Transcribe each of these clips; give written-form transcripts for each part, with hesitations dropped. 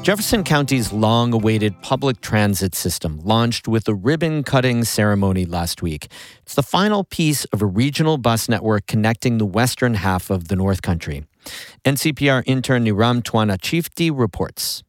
Jefferson County's long-awaited public transit system launched with a ribbon-cutting ceremony last week. It's the final piece of a regional bus network connecting the western half of the North Country. NCPR intern Niram Tuanachifti reports.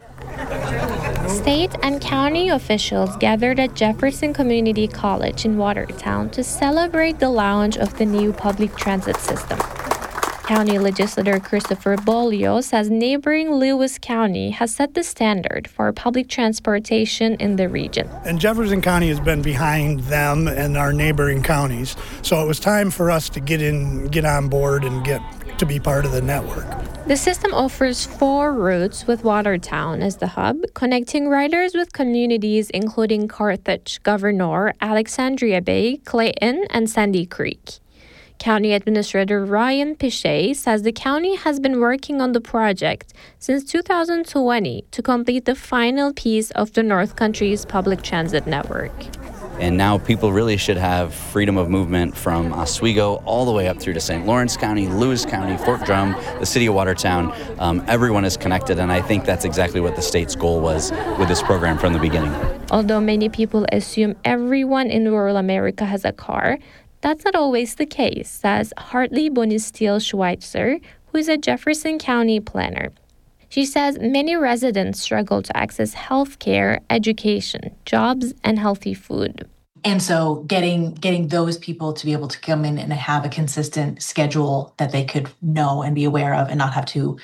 State and county officials gathered at Jefferson Community College in Watertown to celebrate the launch of the new public transit system. County Legislator Christopher Bolio says neighboring Lewis County has set the standard for public transportation in the region. And Jefferson County has been behind them and our neighboring counties. So it was time for us to get on board and get to be part of the network. The system offers 4 routes with Watertown as the hub, connecting riders with communities including Carthage, Governor, Alexandria Bay, Clayton, and Sandy Creek. County Administrator Ryan Pichet says the county has been working on the project since 2020 to complete the final piece of the North Country's public transit network. And now people really should have freedom of movement from Oswego all the way up through to St. Lawrence County, Lewis County, Fort Drum, the city of Watertown. Everyone is connected, and I think that's exactly what the state's goal was with this program from the beginning. Although many people assume everyone in rural America has a car, that's not always the case, says Hartley Bonisteel Schweitzer, who is a Jefferson County planner. She says many residents struggle to access health care, education, jobs, and healthy food. And so getting those people to be able to come in and have a consistent schedule that they could know and be aware of and not have to,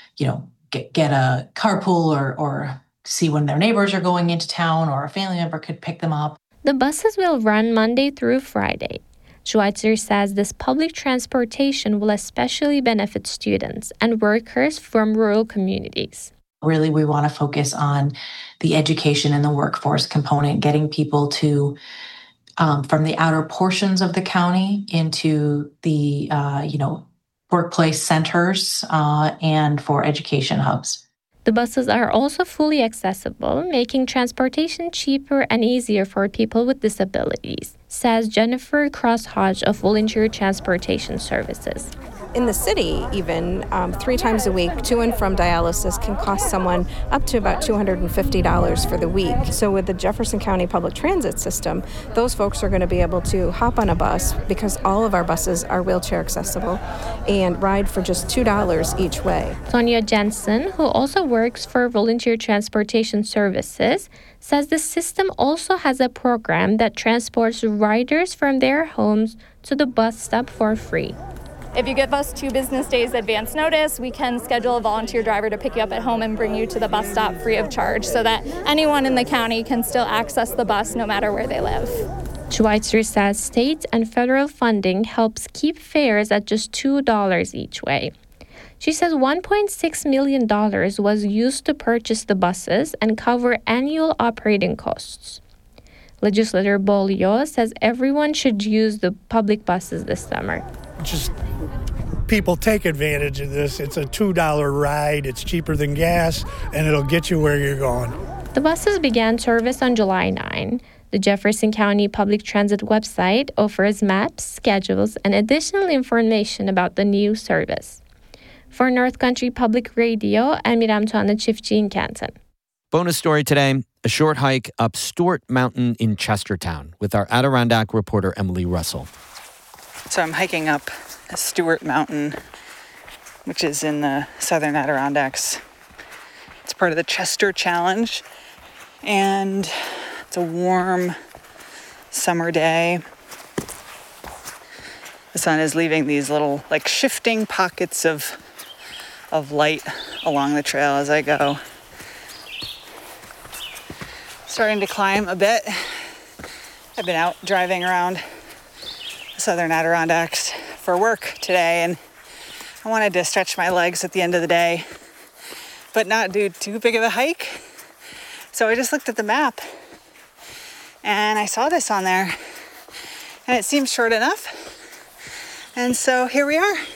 get a carpool or see when their neighbors are going into town or a family member could pick them up. The buses will run Monday through Friday. Schweitzer says this public transportation will especially benefit students and workers from rural communities. Really, we want to focus on the education and the workforce component, getting people to from the outer portions of the county into the workplace centers and for education hubs. The buses are also fully accessible, making transportation cheaper and easier for people with disabilities, says Jennifer Cross-Hodge of Volunteer Transportation Services. In the city, even 3 times a week, to and from dialysis can cost someone up to about $250 for the week. So with the Jefferson County public transit system, those folks are going to be able to hop on a bus because all of our buses are wheelchair accessible and ride for just $2 each way. Sonia Jensen, who also works for Volunteer Transportation Services, says the system also has a program that transports riders from their homes to the bus stop for free. If you give us 2 business days advance notice, we can schedule a volunteer driver to pick you up at home and bring you to the bus stop free of charge so that anyone in the county can still access the bus no matter where they live. Schweitzer says state and federal funding helps keep fares at just $2 each way. She says $1.6 million was used to purchase the buses and cover annual operating costs. Legislator Bolio says everyone should use the public buses this summer. Just people take advantage of this. It's a $2 ride. It's cheaper than gas, and it'll get you where you're going. The buses began service on July 9. The Jefferson County Public Transit website offers maps, schedules, and additional information about the new service. For North Country Public Radio, I'm Niram Tuanachifti in Canton. Bonus story today, a short hike up Stewart Mountain in Chestertown with our Adirondack reporter Emily Russell. So I'm hiking up Stewart Mountain, which is in the southern Adirondacks. It's part of the Chester Challenge, and it's a warm summer day. The sun is leaving these little, shifting pockets of light along the trail as I go. Starting to climb a bit. I've been out driving around Southern Adirondacks for work today, and I wanted to stretch my legs at the end of the day, but not do too big of a hike. So I just looked at the map, and I saw this on there, and it seemed short enough. And so here we are.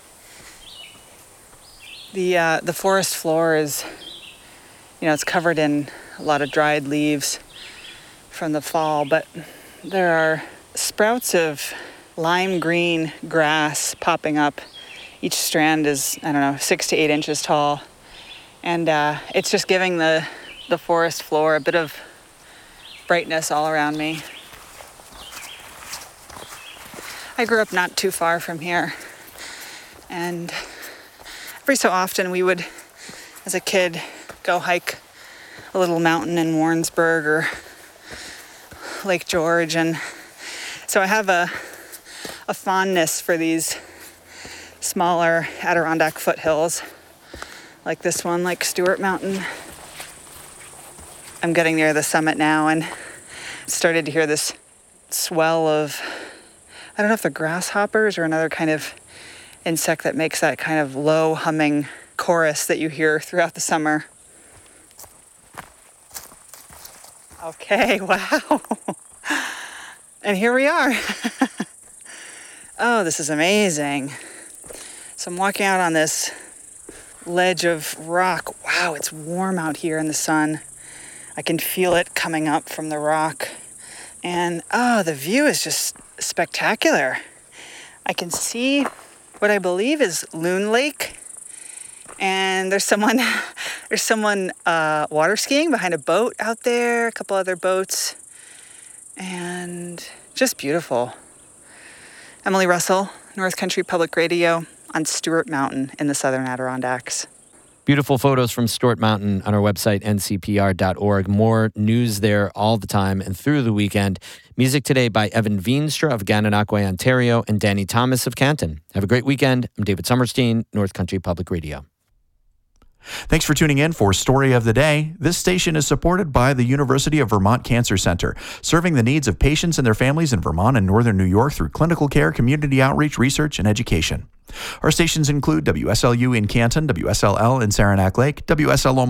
The forest floor is, it's covered in a lot of dried leaves from the fall, but there are sprouts of lime green grass popping up. Each strand is, 6 to 8 inches tall. And it's just giving the forest floor a bit of brightness all around me. I grew up not too far from here, and every so often we would, as a kid, go hike a little mountain in Warrensburg or Lake George, and so I have a fondness for these smaller Adirondack foothills, like this one, like Stewart Mountain. I'm getting near the summit now and started to hear this swell of, I don't know if they're grasshoppers or another kind of insect that makes that kind of low humming chorus that you hear throughout the summer. Okay, wow. And here we are. Oh, this is amazing. So I'm walking out on this ledge of rock. Wow, it's warm out here in the sun. I can feel it coming up from the rock. And the view is just spectacular. I can see what I believe is Loon Lake. And there's someone water skiing behind a boat out there, a couple other boats. And just beautiful. Emily Russell, North Country Public Radio on Stewart Mountain in the Southern Adirondacks. Beautiful photos from Stewart Mountain on our website, ncpr.org. More news there all the time and through the weekend. Music today by Evan Veenstra of Gananoque, Ontario, and Danny Thomas of Canton. Have a great weekend. I'm David Sommerstein, North Country Public Radio. Thanks for tuning in for Story of the Day. This station is supported by the University of Vermont Cancer Center, serving the needs of patients and their families in Vermont and Northern New York through clinical care, community outreach, research, and education. Our stations include WSLU in Canton, WSLL in Saranac Lake, WSL